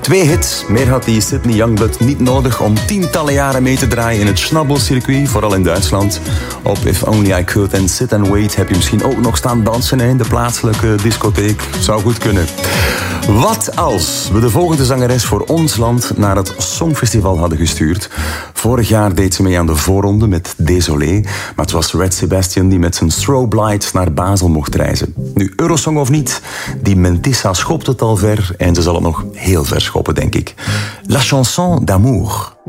2 hits, meer had die Sydney Youngblood niet nodig om tientallen jaren mee te draaien in het schnabbelcircuit, vooral in Duitsland. Op If Only I Could en Sit and Wait heb je misschien ook nog staan dansen in de plaatselijke discotheek. Zou goed kunnen. Wat als we de volgende zangeres voor ons land naar het Songfestival hadden gestuurd? Vorig jaar deed ze mee aan de voorronde met Désolé, maar het was Red Sebastian die met zijn Strobe Light naar Basel mocht reizen. Nu, Eurosong of niet, die Mentissa schopt het al ver en ze zal het nog heel ver schoppen, denk ik. La chanson d'amour.